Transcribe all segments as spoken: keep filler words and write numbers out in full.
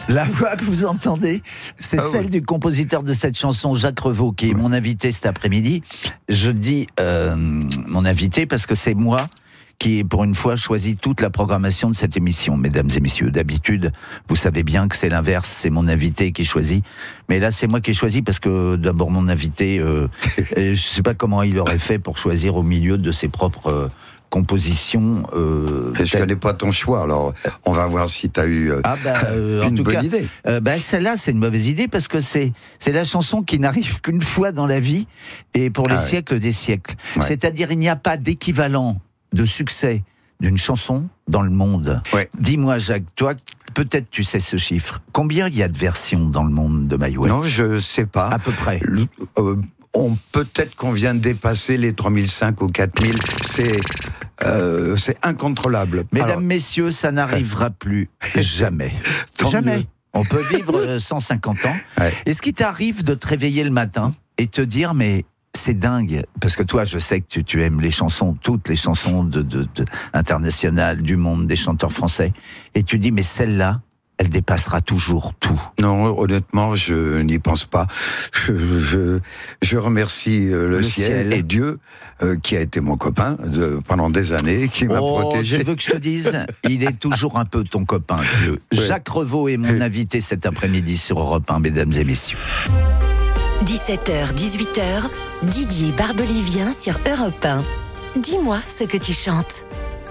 La voix que vous entendez, c'est ah, celle oui. du compositeur de cette chanson, Jacques Revaux, qui est oui. mon invité cet après-midi. Je dis euh, mon invité parce que c'est moi qui, pour une fois, choisi toute la programmation de cette émission, mesdames et messieurs. D'habitude, vous savez bien que c'est l'inverse, c'est mon invité qui choisit. Mais là, c'est moi qui ai choisi parce que, d'abord, mon invité, euh, je sais pas comment il aurait fait pour choisir au milieu de ses propres euh, compositions. Euh, je connais pas ton choix, alors on va voir si tu as eu euh, ah bah, euh, une en tout bonne cas, idée. Euh, bah, celle-là, c'est une mauvaise idée parce que c'est, c'est la chanson qui n'arrive qu'une fois dans la vie et pour les ah, siècles ouais. des siècles. Ouais. C'est-à-dire, il n'y a pas d'équivalent de succès d'une chanson dans le monde. Ouais. Dis-moi, Jacques, toi, peut-être tu sais ce chiffre. Combien il y a de versions dans le monde de My Way ? Non, je sais pas. À peu près. Le, euh, on, peut-être qu'on vient de dépasser les trois mille cinq ou quatre mille. C'est, euh, c'est incontrôlable. Mesdames, Alors, messieurs, ça n'arrivera plus jamais. Jamais. Mieux. On peut vivre cent cinquante ans. Ouais. Est-ce qu'il t'arrive de te réveiller le matin et te dire, mais c'est dingue, parce que toi, je sais que tu, tu aimes les chansons, toutes les chansons de, de, de, internationales, du monde, des chanteurs français, et tu dis, mais celle-là, elle dépassera toujours tout. Non, honnêtement, je n'y pense pas. Je, je, je remercie le, le ciel, ciel et Dieu, euh, qui a été mon copain de, pendant des années, qui m'a oh, protégé. Tu veux que je te dise, il est toujours un peu ton copain, Dieu. Ouais. Jacques Revaux est mon invité cet après-midi sur Europe un, mesdames et messieurs. dix-sept heures, dix-huit heures, Didier Barbelivien sur Europe un. Dis-moi ce que tu chantes.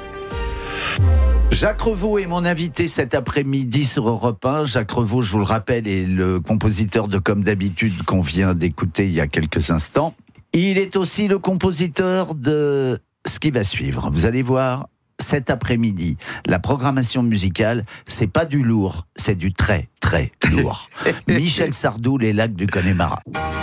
Jacques Revaux est mon invité cet après-midi sur Europe un. Jacques Revaux, je vous le rappelle, est le compositeur de Comme d'habitude qu'on vient d'écouter il y a quelques instants. Il est aussi le compositeur de ce qui va suivre. Vous allez voir, cet après-midi, la programmation musicale, c'est pas du lourd, c'est du très, très lourd. Michel Sardou, Les Lacs du Connemara.